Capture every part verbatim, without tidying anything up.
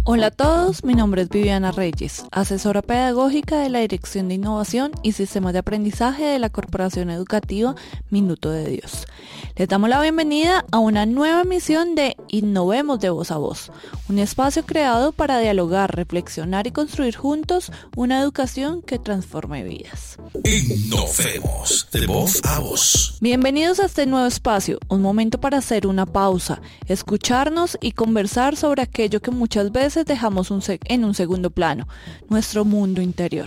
Hola a todos, mi nombre es Viviana Reyes, asesora pedagógica de la Dirección de Innovación y Sistemas de Aprendizaje de la Corporación Educativa Minuto de Dios. Les damos la bienvenida a una nueva emisión de Innovemos de Voz a Voz, un espacio creado para dialogar, reflexionar y construir juntos una educación que transforme vidas. Innovemos de Voz a Voz. Bienvenidos a este nuevo espacio, un momento para hacer una pausa, escucharnos y conversar sobre aquello que muchas veces dejamos un seg- en un segundo plano, nuestro mundo interior.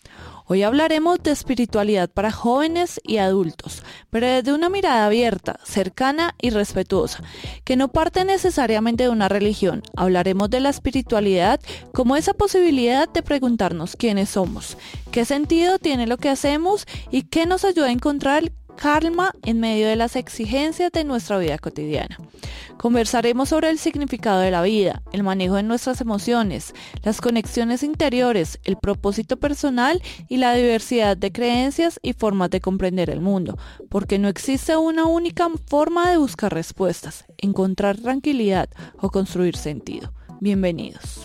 Hoy hablaremos de espiritualidad para jóvenes y adultos, pero desde una mirada abierta, cercana y respetuosa, que no parte necesariamente de una religión. Hablaremos de la espiritualidad como esa posibilidad de preguntarnos quiénes somos, qué sentido tiene lo que hacemos y qué nos ayuda a encontrar calma en medio de las exigencias de nuestra vida cotidiana. Conversaremos sobre el significado de la vida, el manejo de nuestras emociones, las conexiones interiores, el propósito personal y la diversidad de creencias y formas de comprender el mundo, porque no existe una única forma de buscar respuestas, encontrar tranquilidad o construir sentido. Bienvenidos.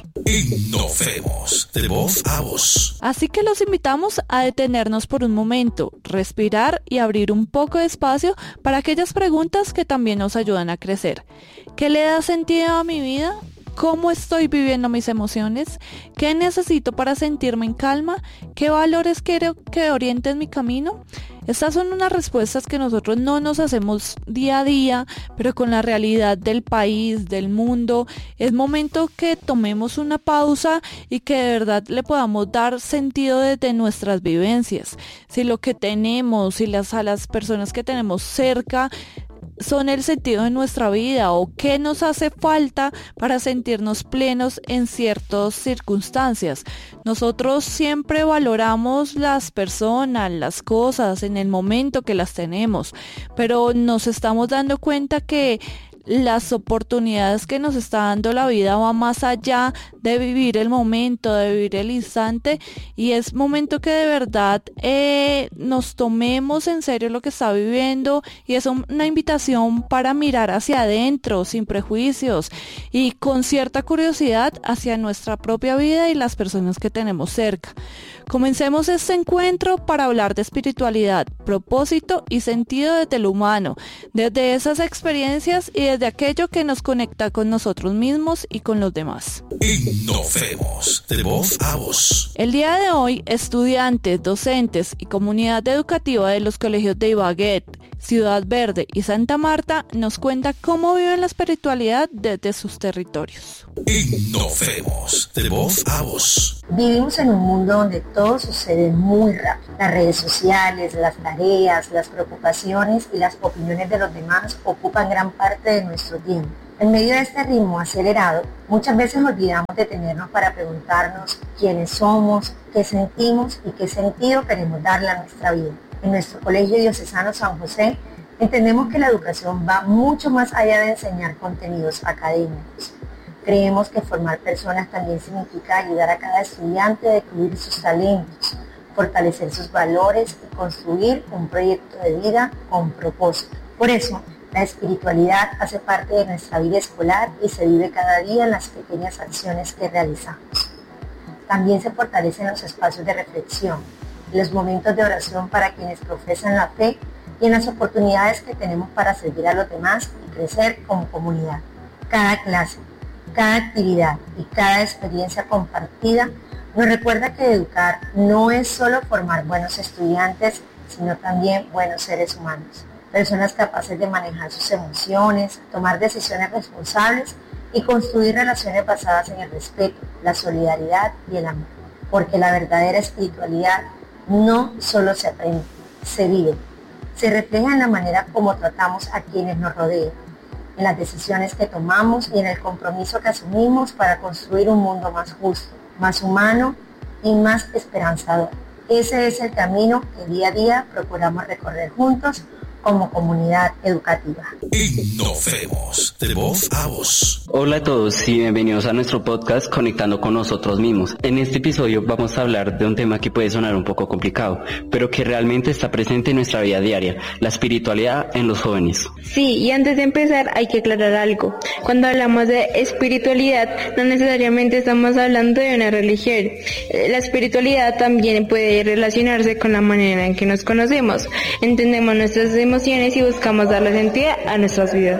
Innovemos de Voz a Voz. Así que los invitamos a detenernos por un momento, respirar y abrir un poco de espacio para aquellas preguntas que también nos ayudan a crecer. ¿Qué le da sentido a mi vida? ¿Cómo estoy viviendo mis emociones? ¿Qué necesito para sentirme en calma? ¿Qué valores quiero que orienten mi camino? Estas son unas respuestas que nosotros no nos hacemos día a día, pero con la realidad del país, del mundo, es momento que tomemos una pausa y que de verdad le podamos dar sentido desde nuestras vivencias. Si lo que tenemos, si las, a las personas que tenemos cerca son el sentido de nuestra vida o qué nos hace falta para sentirnos plenos en ciertas circunstancias. Nosotros siempre valoramos las personas, las cosas en el momento que las tenemos, pero nos estamos dando cuenta que las oportunidades que nos está dando la vida va más allá de vivir el momento, de vivir el instante, y es momento que de verdad eh, nos tomemos en serio lo que está viviendo, y es una invitación para mirar hacia adentro sin prejuicios y con cierta curiosidad hacia nuestra propia vida y las personas que tenemos cerca. Comencemos este encuentro para hablar de espiritualidad, propósito y sentido desde lo humano, desde esas experiencias y desde de aquello que nos conecta con nosotros mismos y con los demás. Innovemos de Voz a Voz. El día de hoy, estudiantes, docentes y comunidad educativa de los colegios de Ibagué, Ciudad Verde y Santa Marta nos cuenta cómo viven la espiritualidad desde sus territorios. Innovemos de Voz a Voz. Vivimos en un mundo donde todo sucede muy rápido. Las redes sociales, las tareas, las preocupaciones y las opiniones de los demás ocupan gran parte de nuestro tiempo. En medio de este ritmo acelerado, muchas veces olvidamos detenernos para preguntarnos quiénes somos, qué sentimos y qué sentido queremos darle a nuestra vida. En nuestro Colegio Diocesano San José entendemos que la educación va mucho más allá de enseñar contenidos académicos. Creemos que formar personas también significa ayudar a cada estudiante a descubrir sus talentos, fortalecer sus valores y construir un proyecto de vida con propósito. Por eso, la espiritualidad hace parte de nuestra vida escolar y se vive cada día en las pequeñas acciones que realizamos. También se fortalecen los espacios de reflexión, los momentos de oración para quienes profesan la fe y en las oportunidades que tenemos para servir a los demás y crecer como comunidad. Cada clase, cada actividad y cada experiencia compartida nos recuerda que educar no es solo formar buenos estudiantes, sino también buenos seres humanos, personas capaces de manejar sus emociones, tomar decisiones responsables y construir relaciones basadas en el respeto, la solidaridad y el amor. Porque la verdadera espiritualidad no solo se aprende, se vive, se refleja en la manera como tratamos a quienes nos rodean, en las decisiones que tomamos y en el compromiso que asumimos para construir un mundo más justo, más humano y más esperanzador. Ese es el camino que día a día procuramos recorrer juntos como comunidad educativa. Innovemos de voz a voz. Hola a todos y bienvenidos a nuestro podcast Conectando con nosotros mismos. En este episodio vamos a hablar de un tema que puede sonar un poco complicado, pero que realmente está presente en nuestra vida diaria, la espiritualidad en los jóvenes. Sí, y antes de empezar hay que aclarar algo. Cuando hablamos de espiritualidad, no necesariamente estamos hablando de una religión. La espiritualidad también puede relacionarse con la manera en que nos conocemos, entendemos nuestras emociones y buscamos darle sentido a nuestras vidas.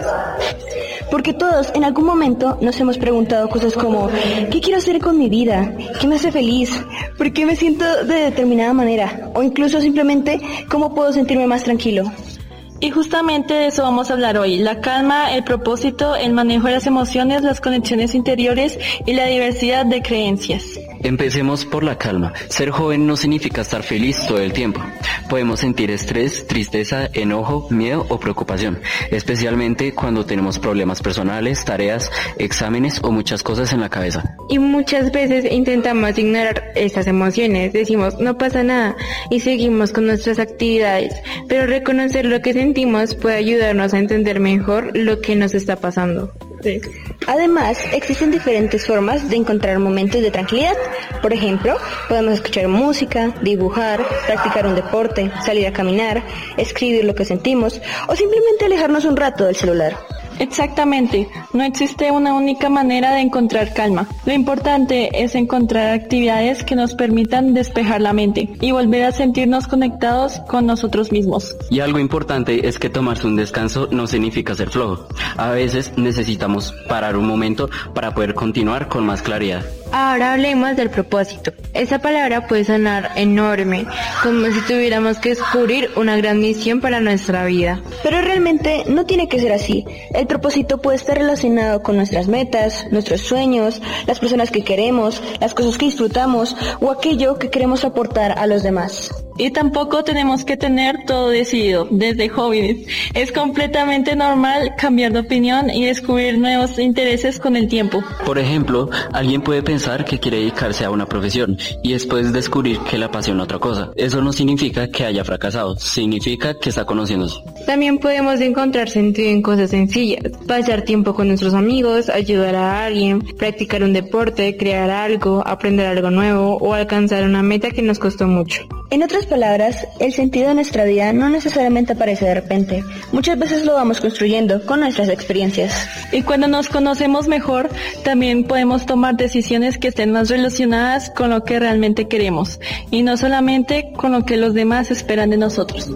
Porque todos en algún momento nos hemos preguntado cosas como ¿qué quiero hacer con mi vida? ¿Qué me hace feliz? ¿Por qué me siento de determinada manera? O incluso simplemente ¿cómo puedo sentirme más tranquilo? Y justamente de eso vamos a hablar hoy, la calma, el propósito, el manejo de las emociones, las conexiones interiores y la diversidad de creencias. Empecemos por la calma. Ser joven no significa estar feliz todo el tiempo. Podemos sentir estrés, tristeza, enojo, miedo o preocupación, especialmente cuando tenemos problemas personales, tareas, exámenes o muchas cosas en la cabeza. Y muchas veces intentamos ignorar esas emociones, decimos no pasa nada y seguimos con nuestras actividades, pero reconocer lo que sentimos puede ayudarnos a entender mejor lo que nos está pasando. Sí. Además, existen diferentes formas de encontrar momentos de tranquilidad. Por ejemplo, podemos escuchar música, dibujar, practicar un deporte, salir a caminar, escribir lo que sentimos o simplemente alejarnos un rato del celular. Exactamente, no existe una única manera de encontrar calma. Lo importante es encontrar actividades que nos permitan despejar la mente y volver a sentirnos conectados con nosotros mismos. Y algo importante es que tomarse un descanso no significa ser flojo. A veces necesitamos parar un momento para poder continuar con más claridad. Ahora hablemos del propósito. Esa palabra puede sonar enorme, como si tuviéramos que descubrir una gran misión para nuestra vida. Pero realmente no tiene que ser así. El propósito puede estar relacionado con nuestras metas, nuestros sueños, las personas que queremos, las cosas que disfrutamos o aquello que queremos aportar a los demás. Y tampoco tenemos que tener todo decidido desde jóvenes. Es completamente normal cambiar de opinión y descubrir nuevos intereses con el tiempo. Por ejemplo, alguien puede pensar que quiere dedicarse a una profesión y después descubrir que le apasiona otra cosa. Eso no significa que haya fracasado, significa que está conociéndose. También podemos encontrar sentido en cosas sencillas, pasar tiempo con nuestros amigos, ayudar a alguien, practicar un deporte, crear algo, aprender algo nuevo o alcanzar una meta que nos costó mucho. En otras palabras, el sentido de nuestra vida no necesariamente aparece de repente. Muchas veces lo vamos construyendo con nuestras experiencias. Y cuando nos conocemos mejor, también podemos tomar decisiones que estén más relacionadas con lo que realmente queremos y no solamente con lo que los demás esperan de nosotros.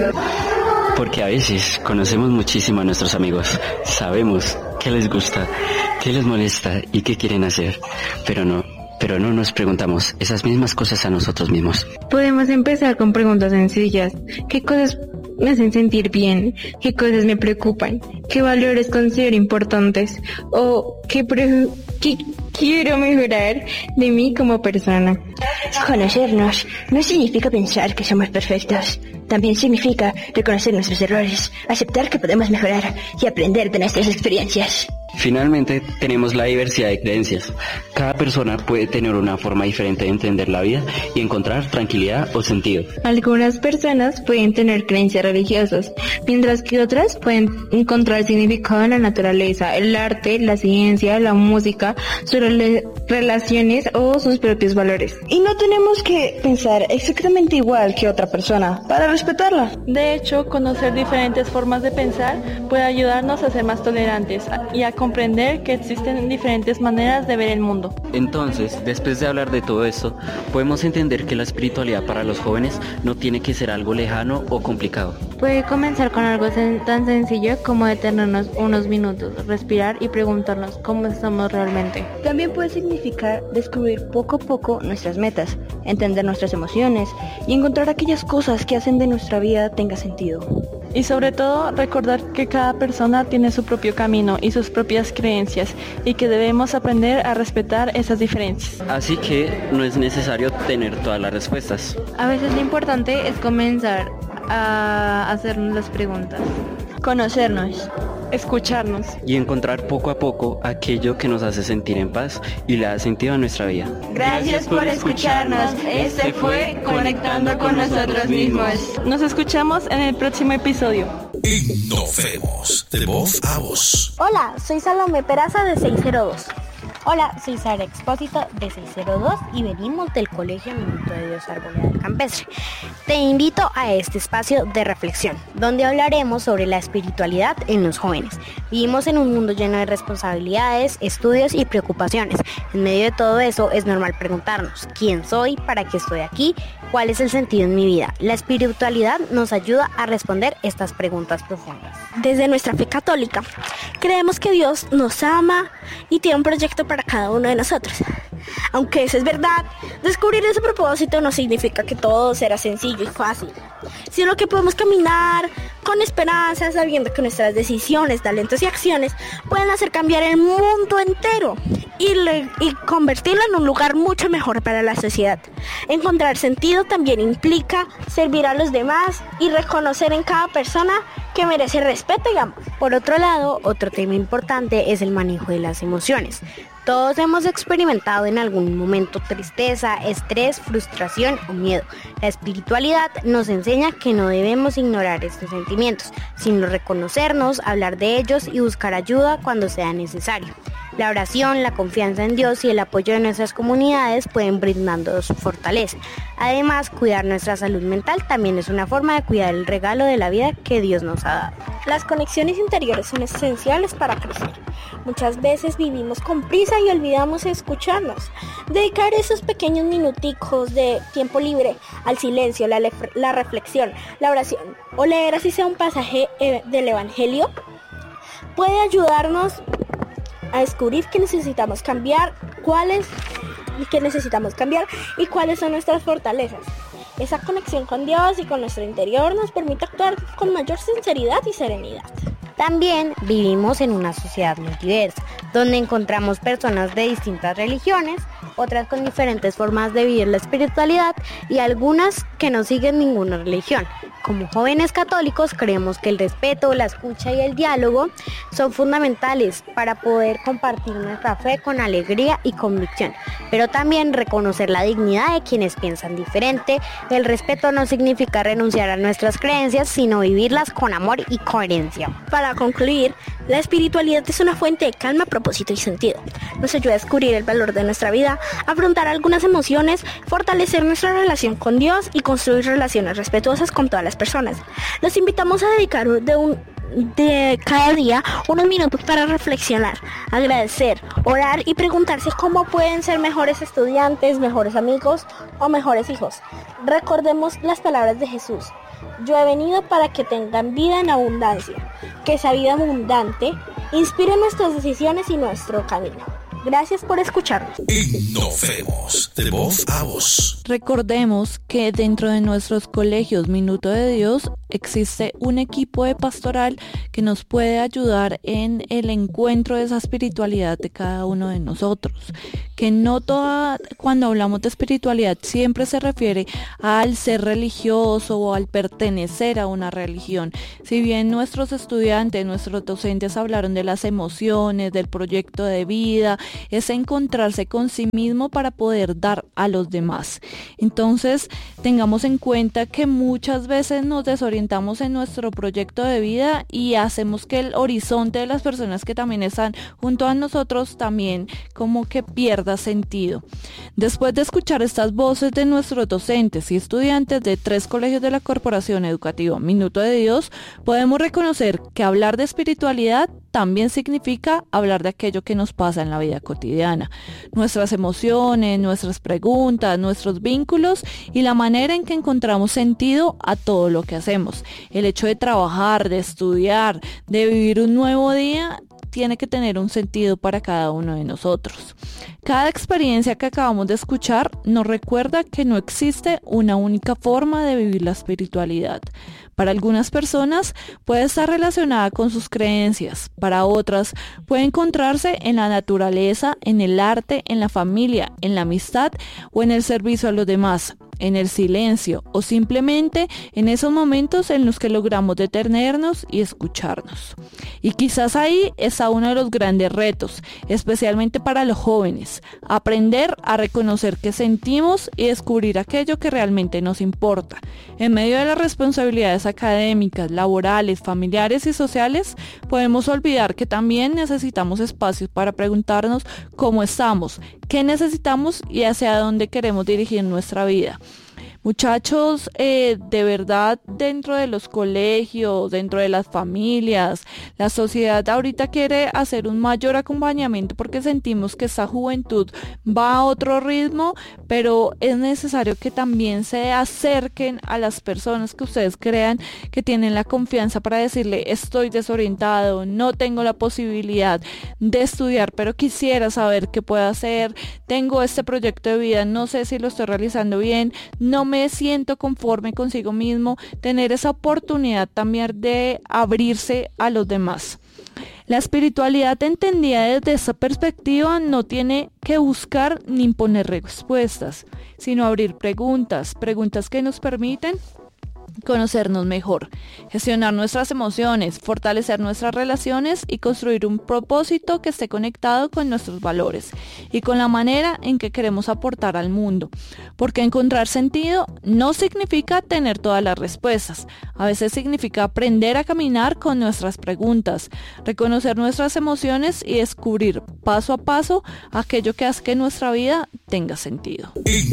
Porque a veces conocemos muchísimo a nuestros amigos, sabemos qué les gusta, qué les molesta y qué quieren hacer, pero no. Pero no nos preguntamos esas mismas cosas a nosotros mismos. Podemos empezar con preguntas sencillas. ¿Qué cosas me hacen sentir bien? ¿Qué cosas me preocupan? ¿Qué valores considero importantes? ¿O qué, pre- qué quiero mejorar de mí como persona? Conocernos no significa pensar que somos perfectos. También significa reconocer nuestros errores, aceptar que podemos mejorar y aprender de nuestras experiencias. Finalmente, tenemos la diversidad de creencias. Cada persona puede tener una forma diferente de entender la vida y encontrar tranquilidad o sentido. Algunas personas pueden tener creencias religiosas, mientras que otras pueden encontrar significado en la naturaleza, el arte, la ciencia, la música, sus rela- relaciones o sus propios valores. Y no tenemos que pensar exactamente igual que otra persona para respetarla. De hecho, conocer diferentes formas de pensar puede ayudarnos a ser más tolerantes y a comprender que existen diferentes maneras de ver el mundo. Entonces, después de hablar de todo esto, podemos entender que la espiritualidad para los jóvenes no tiene que ser algo lejano o complicado. Puede comenzar con algo sen- tan sencillo como detenernos unos minutos, respirar y preguntarnos cómo estamos realmente. También puede significar descubrir poco a poco nuestras metas, entender nuestras emociones y encontrar aquellas cosas que hacen de nuestra vida tenga sentido. Y sobre todo, recordar que cada persona tiene su propio camino y sus propias creencias y que debemos aprender a respetar esas diferencias. Así que no es necesario tener todas las respuestas. A veces lo importante es comenzar a hacernos las preguntas. Conocernos, escucharnos y encontrar poco a poco aquello que nos hace sentir en paz y le da sentido a nuestra vida. Gracias por escucharnos. Este fue Conectando con nosotros mismos. Nos escuchamos en el próximo episodio. Innovemos de voz a voz. Hola, soy Salomé Peraza de seiscientos dos. Hola, soy Sara Expósito de seiscientos dos y venimos del Colegio Minuto de Dios Arboleda Campestre. Te invito a este espacio de reflexión, donde hablaremos sobre la espiritualidad en los jóvenes. Vivimos en un mundo lleno de responsabilidades, estudios y preocupaciones. En medio de todo eso es normal preguntarnos, ¿quién soy? ¿Para qué estoy aquí? ¿Cuál es el sentido en mi vida? La espiritualidad nos ayuda a responder estas preguntas profundas. Desde nuestra fe católica, creemos que Dios nos ama y tiene un proyecto para cada uno de nosotros. Aunque eso es verdad, descubrir ese propósito no significa que todo será sencillo y fácil, sino que podemos caminar con esperanza, sabiendo que nuestras decisiones, talentos y acciones pueden hacer cambiar el mundo entero y, le, y convertirlo en un lugar mucho mejor para la sociedad. Encontrar sentido también implica servir a los demás y reconocer en cada persona que merece respeto y amor. Por otro lado, otro tema importante es el manejo de las emociones. Todos hemos experimentado en algún momento tristeza, estrés, frustración o miedo. La espiritualidad nos enseña que no debemos ignorar estos sentimientos, sino reconocernos, hablar de ellos y buscar ayuda cuando sea necesario. La oración, la confianza en Dios y el apoyo de nuestras comunidades pueden brindarnos fortaleza. Además, cuidar nuestra salud mental también es una forma de cuidar el regalo de la vida que Dios nos ha dado. Las conexiones interiores son esenciales para crecer. Muchas veces vivimos con prisa y olvidamos escucharnos. Dedicar esos pequeños minuticos de tiempo libre al silencio, la, lef- la reflexión, la oración o leer así sea un pasaje eh, del Evangelio puede ayudarnos a descubrir que necesitamos cambiar, cuáles que necesitamos cambiar y cuáles son nuestras fortalezas. Esa conexión con Dios y con nuestro interior nos permite actuar con mayor sinceridad y serenidad. También vivimos en una sociedad muy diversa, donde encontramos personas de distintas religiones, otras con diferentes formas de vivir la espiritualidad y algunas que no siguen ninguna religión. Como jóvenes católicos creemos que el respeto, la escucha y el diálogo son fundamentales para poder compartir nuestra fe con alegría y convicción, pero también reconocer la dignidad de quienes piensan diferente. El respeto no significa renunciar a nuestras creencias, sino vivirlas con amor y coherencia. Para concluir, la espiritualidad es una fuente de calma, propósito y sentido. Nos ayuda a descubrir el valor de nuestra vida, afrontar algunas emociones, fortalecer nuestra relación con Dios y construir relaciones respetuosas con todas las personas. Los invitamos a dedicar de, un, de cada día unos minutos para reflexionar, agradecer, orar y preguntarse cómo pueden ser mejores estudiantes, mejores amigos o mejores hijos. Recordemos las palabras de Jesús. Yo he venido para que tengan vida en abundancia, que esa vida abundante inspire nuestras decisiones y nuestro camino. Gracias por escucharnos. Innovemos de voz a voz. Recordemos que dentro de nuestros colegios Minuto de Dios existe un equipo de pastoral que nos puede ayudar en el encuentro de esa espiritualidad de cada uno de nosotros. Que no toda, cuando hablamos de espiritualidad, siempre se refiere al ser religioso o al pertenecer a una religión. Si bien nuestros estudiantes, nuestros docentes hablaron de las emociones, del proyecto de vida, es encontrarse con sí mismo para poder dar a los demás. Entonces, tengamos en cuenta que muchas veces nos desorientamos en nuestro proyecto de vida y hacemos que el horizonte de las personas que también están junto a nosotros también como que pierda sentido. Después de escuchar estas voces de nuestros docentes y estudiantes de tres colegios de la Corporación Educativa Minuto de Dios, podemos reconocer que hablar de espiritualidad también significa hablar de aquello que nos pasa en la vida cotidiana, nuestras emociones, nuestras preguntas, nuestros vínculos y la manera en que encontramos sentido a todo lo que hacemos. El hecho de trabajar, de estudiar, de vivir un nuevo día tiene que tener un sentido para cada uno de nosotros. Cada experiencia que acabamos de escuchar nos recuerda que no existe una única forma de vivir la espiritualidad. Para algunas personas puede estar relacionada con sus creencias, para otras puede encontrarse en la naturaleza, en el arte, en la familia, en la amistad o en el servicio a los demás. en el silencio o simplemente en esos momentos en los que logramos detenernos y escucharnos. Y quizás ahí está uno de los grandes retos, especialmente para los jóvenes, aprender a reconocer qué sentimos y descubrir aquello que realmente nos importa. En medio de las responsabilidades académicas, laborales, familiares y sociales, podemos olvidar que también necesitamos espacios para preguntarnos cómo estamos, qué necesitamos y hacia dónde queremos dirigir nuestra vida. Muchachos, eh, de verdad, dentro de los colegios, dentro de las familias, la sociedad ahorita quiere hacer un mayor acompañamiento porque sentimos que esta juventud va a otro ritmo, pero es necesario que también se acerquen a las personas que ustedes crean que tienen la confianza para decirle: estoy desorientado, no tengo la posibilidad de estudiar, pero quisiera saber qué puedo hacer, tengo este proyecto de vida, no sé si lo estoy realizando bien, no me Me siento conforme consigo mismo, tener esa oportunidad también de abrirse a los demás. La espiritualidad entendida desde esa perspectiva no tiene que buscar ni imponer respuestas, sino abrir preguntas, preguntas que nos permiten conocernos mejor, gestionar nuestras emociones, fortalecer nuestras relaciones y construir un propósito que esté conectado con nuestros valores y con la manera en que queremos aportar al mundo. Porque encontrar sentido no significa tener todas las respuestas, a veces significa aprender a caminar con nuestras preguntas, reconocer nuestras emociones y descubrir paso a paso aquello que hace que nuestra vida tenga sentido.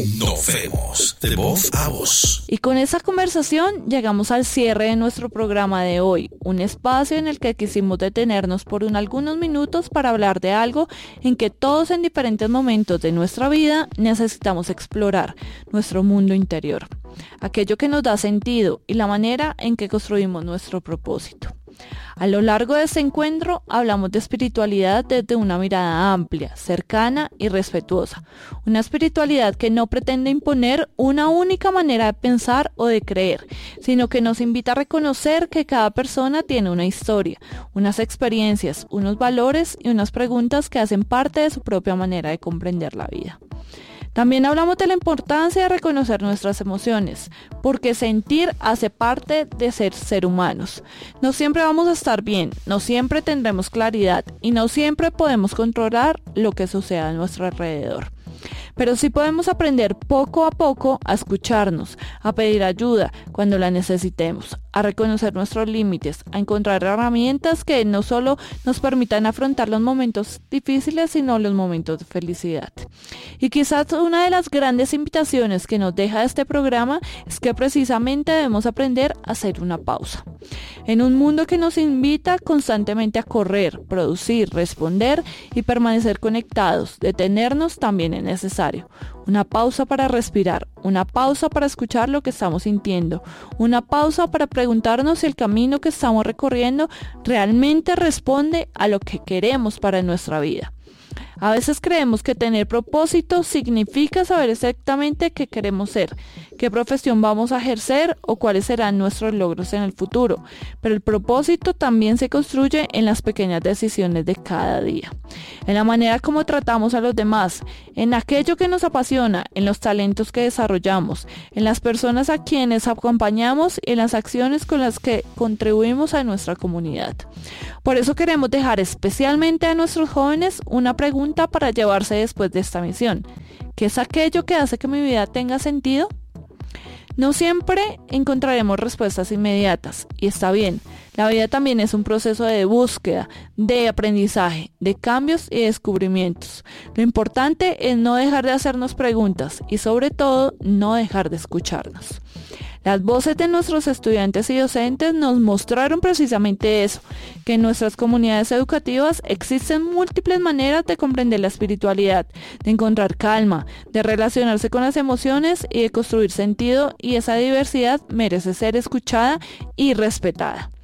Innovemos de voz a voz. Y con esa conversación llegamos al cierre de nuestro programa de hoy, un espacio en el que quisimos detenernos por un, algunos minutos para hablar de algo en que todos en diferentes momentos de nuestra vida necesitamos explorar, nuestro mundo interior, aquello que nos da sentido y la manera en que construimos nuestro propósito. A lo largo de este encuentro hablamos de espiritualidad desde una mirada amplia, cercana y respetuosa. Una espiritualidad que no pretende imponer una única manera de pensar o de creer, sino que nos invita a reconocer que cada persona tiene una historia, unas experiencias, unos valores y unas preguntas que hacen parte de su propia manera de comprender la vida. También hablamos de la importancia de reconocer nuestras emociones, porque sentir hace parte de ser ser humanos. No siempre vamos a estar bien, no siempre tendremos claridad y no siempre podemos controlar lo que sucede a nuestro alrededor. Pero sí podemos aprender poco a poco a escucharnos, a pedir ayuda cuando la necesitemos, a reconocer nuestros límites, a encontrar herramientas que no solo nos permitan afrontar los momentos difíciles, sino los momentos de felicidad. Y quizás una de las grandes invitaciones que nos deja este programa es que precisamente debemos aprender a hacer una pausa. En un mundo que nos invita constantemente a correr, producir, responder y permanecer conectados, detenernos también es necesario. Una pausa para respirar, una pausa para escuchar lo que estamos sintiendo, una pausa para preguntarnos si el camino que estamos recorriendo realmente responde a lo que queremos para nuestra vida. A veces creemos que tener propósito significa saber exactamente qué queremos ser, qué profesión vamos a ejercer o cuáles serán nuestros logros en el futuro, pero el propósito también se construye en las pequeñas decisiones de cada día, en la manera como tratamos a los demás, en aquello que nos apasiona, en los talentos que desarrollamos, en las personas a quienes acompañamos y en las acciones con las que contribuimos a nuestra comunidad. Por eso queremos dejar especialmente a nuestros jóvenes una pregunta para llevarse después de esta misión. ¿Qué es aquello que hace que mi vida tenga sentido? No siempre encontraremos respuestas inmediatas, y está bien. La vida también es un proceso de búsqueda, de aprendizaje, de cambios y descubrimientos. Lo importante es no dejar de hacernos preguntas y sobre todo no dejar de escucharnos. Las voces de nuestros estudiantes y docentes nos mostraron precisamente eso, que en nuestras comunidades educativas existen múltiples maneras de comprender la espiritualidad, de encontrar calma, de relacionarse con las emociones y de construir sentido, y esa diversidad merece ser escuchada y respetada.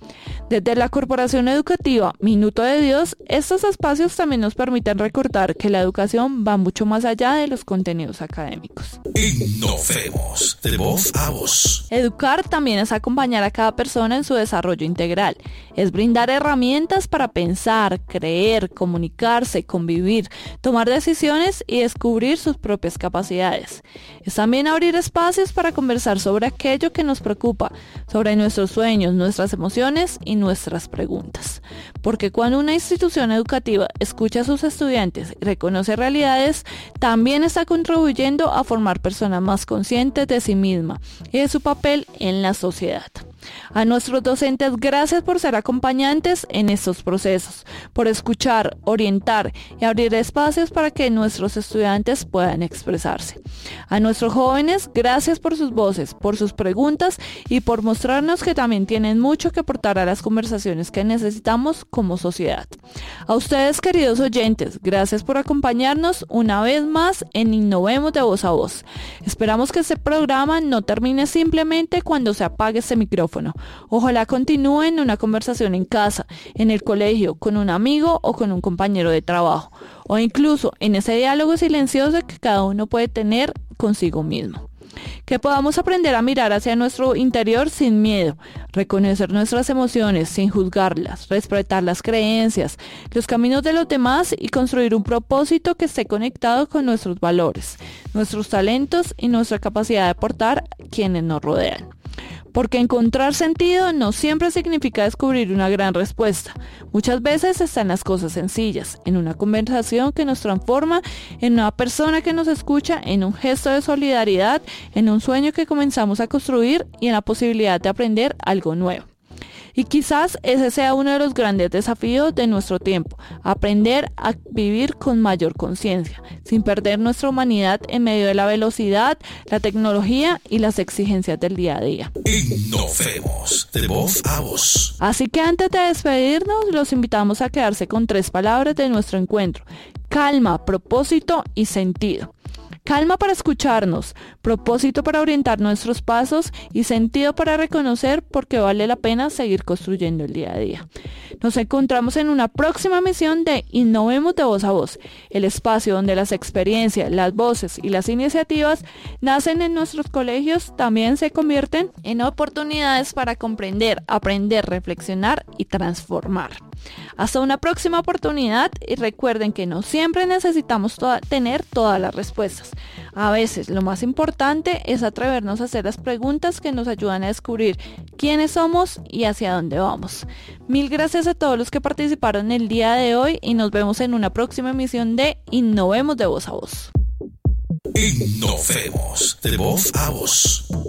Desde la Corporación Educativa Minuto de Dios, estos espacios también nos permiten recordar que la educación va mucho más allá de los contenidos académicos. Innovemos de voz a voz. Educar también es acompañar a cada persona en su desarrollo integral. Es brindar herramientas para pensar, creer, comunicarse, convivir, tomar decisiones y descubrir sus propias capacidades. Es también abrir espacios para conversar sobre aquello que nos preocupa, sobre nuestros sueños, nuestras emociones y nuestras preguntas. Porque cuando una institución educativa escucha a sus estudiantes y reconoce realidades, también está contribuyendo a formar personas más conscientes de sí misma y de su papel en la sociedad. A nuestros docentes, gracias por ser acompañantes en estos procesos, por escuchar, orientar y abrir espacios para que nuestros estudiantes puedan expresarse. A nuestros jóvenes, gracias por sus voces, por sus preguntas y por mostrarnos que también tienen mucho que aportar a las conversaciones que necesitamos como sociedad. A ustedes, queridos oyentes, gracias por acompañarnos una vez más en Innovemos de Voz a Voz. Esperamos que este programa no termine simplemente cuando se apague este micrófono. Ojalá continúe en una conversación en casa, en el colegio, con un amigo o con un compañero de trabajo, o incluso en ese diálogo silencioso que cada uno puede tener consigo mismo. Que podamos aprender a mirar hacia nuestro interior sin miedo, reconocer nuestras emociones sin juzgarlas, respetar las creencias, los caminos de los demás y construir un propósito que esté conectado con nuestros valores, nuestros talentos y nuestra capacidad de aportar a quienes nos rodean. Porque encontrar sentido no siempre significa descubrir una gran respuesta. Muchas veces está en las cosas sencillas, en una conversación que nos transforma, en una persona que nos escucha, en un gesto de solidaridad, en un sueño que comenzamos a construir y en la posibilidad de aprender algo nuevo. Y quizás ese sea uno de los grandes desafíos de nuestro tiempo, aprender a vivir con mayor conciencia, sin perder nuestra humanidad en medio de la velocidad, la tecnología y las exigencias del día a día. Innovemos de voz a voz. Así que antes de despedirnos, los invitamos a quedarse con tres palabras de nuestro encuentro: calma, propósito y sentido. Calma para escucharnos, propósito para orientar nuestros pasos y sentido para reconocer por qué vale la pena seguir construyendo el día a día. Nos encontramos en una próxima emisión de Innovemos de Voz a Voz, el espacio donde las experiencias, las voces y las iniciativas nacen en nuestros colegios, también se convierten en oportunidades para comprender, aprender, reflexionar y transformar. Hasta una próxima oportunidad y recuerden que no siempre necesitamos toda, tener todas las respuestas. A veces lo más importante es atrevernos a hacer las preguntas que nos ayudan a descubrir quiénes somos y hacia dónde vamos. Mil gracias a todos los que participaron el día de hoy y nos vemos en una próxima emisión de Innovemos de Voz a Voz. Innovemos de voz a voz.